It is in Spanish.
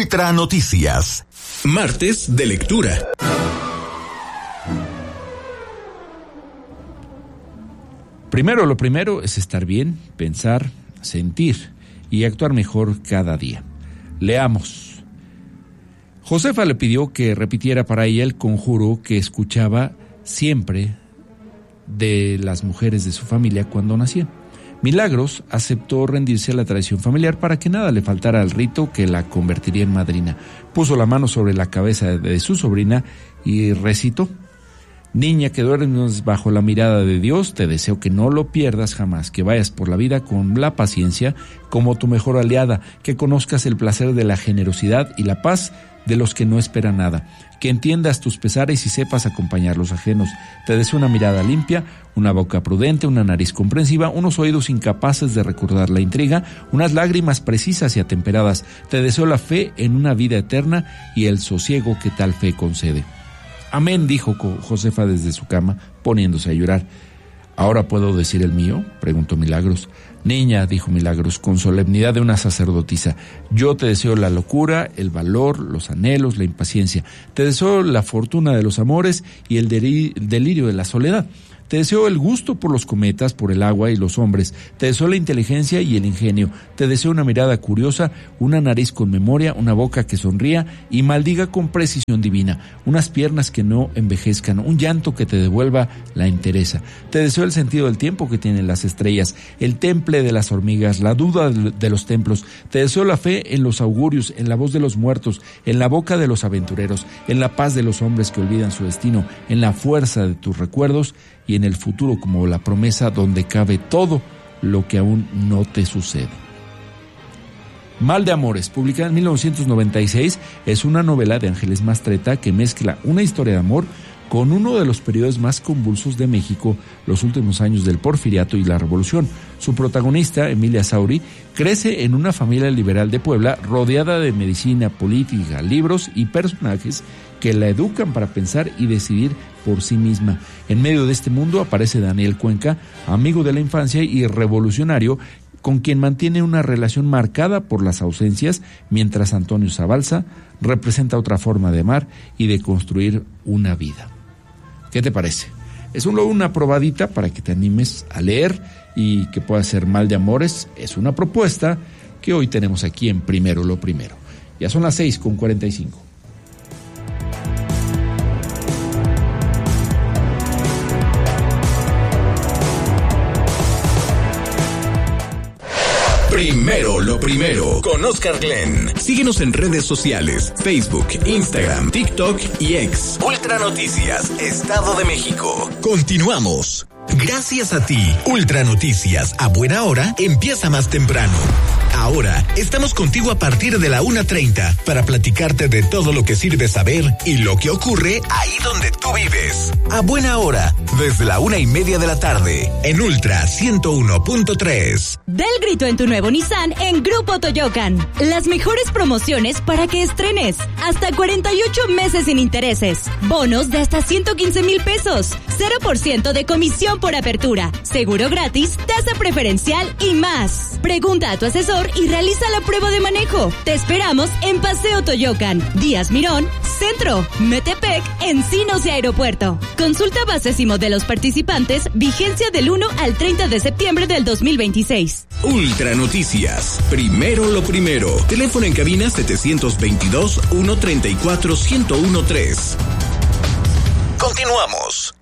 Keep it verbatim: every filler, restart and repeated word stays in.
Ultra Noticias. Martes de lectura. Primero, lo primero es estar bien, pensar, sentir y actuar mejor cada día. Leamos. Josefa le pidió que repitiera para ella el conjuro que escuchaba siempre de las mujeres de su familia cuando nacían. Milagros aceptó rendirse a la tradición familiar para que nada le faltara al rito que la convertiría en madrina. Puso la mano sobre la cabeza de su sobrina y recitó: niña que duermes bajo la mirada de Dios, te deseo que no lo pierdas jamás, que vayas por la vida con la paciencia como tu mejor aliada, que conozcas el placer de la generosidad y la paz de los que no esperan nada, que entiendas tus pesares y sepas acompañar los ajenos. Te deseo una mirada limpia, una boca prudente, una nariz comprensiva, unos oídos incapaces de recordar la intriga, unas lágrimas precisas y atemperadas. Te deseo la fe en una vida eterna y el sosiego que tal fe concede. Amén, dijo Josefa desde su cama, poniéndose a llorar. ¿Ahora puedo decir el mío?, preguntó Milagros. Niña, dijo Milagros, con solemnidad de una sacerdotisa, yo te deseo la locura, el valor, los anhelos, la impaciencia. Te deseo la fortuna de los amores y el delirio de la soledad. Te deseo el gusto por los cometas, por el agua y los hombres. Te deseo la inteligencia y el ingenio. Te deseo una mirada curiosa, una nariz con memoria, una boca que sonría y maldiga con precisión divina, unas piernas que no envejezcan, un llanto que te devuelva la entereza. Te deseo el sentido del tiempo que tienen las estrellas, el temple de las hormigas, la duda de los templos. Te deseo la fe en los augurios, en la voz de los muertos, en la boca de los aventureros, en la paz de los hombres que olvidan su destino, en la fuerza de tus recuerdos y en el futuro como la promesa donde cabe todo lo que aún no te sucede. Mal de Amores, publicada en mil novecientos noventa y seis, es una novela de Ángeles Mastretta que mezcla una historia de amor con uno de los periodos más convulsos de México, los últimos años del Porfiriato y la Revolución. Su protagonista, Emilia Sauri, crece en una familia liberal de Puebla rodeada de medicina, política, libros y personajes que la educan para pensar y decidir por sí misma. En medio de este mundo aparece Daniel Cuenca, amigo de la infancia y revolucionario, con quien mantiene una relación marcada por las ausencias, mientras Antonio Zabalza representa otra forma de amar y de construir una vida. ¿Qué te parece? Es un, una probadita para que te animes a leer y que pueda ser Mal de Amores. Es una propuesta que hoy tenemos aquí en Primero lo Primero. Ya son las seis con cuarenta y cinco. Primero lo primero, con Oscar Glenn. Síguenos en redes sociales, Facebook, Instagram, TikTok y X. Ultra Noticias, Estado de México. Continuamos. Gracias a ti, Ultra Noticias, a buena hora, empieza más temprano. Ahora, estamos contigo a partir de la una treinta para platicarte de todo lo que sirve saber y lo que ocurre ahí donde tú vives. A buena hora, desde la una y media de la tarde, en Ultra ciento uno punto tres. Da el grito en tu nuevo Nissan en Grupo Toyocan. Las mejores promociones para que estrenes. Hasta cuarenta y ocho meses sin intereses. Bonos de hasta ciento quince mil pesos. cero por ciento de comisión por apertura. Seguro gratis, tasa preferencial y más. Pregunta a tu asesor y realiza la prueba de manejo. Te esperamos en Paseo Toyocan, Díaz Mirón, Centro, Metepec, Encinos y Aeropuerto. Consulta bases y modelos participantes, vigencia del uno al treinta de septiembre del dos mil veintiséis. Ultra Noticias, primero lo primero. Teléfono en cabina setecientos veintidós, ciento treinta y cuatro, ciento uno tres. Continuamos.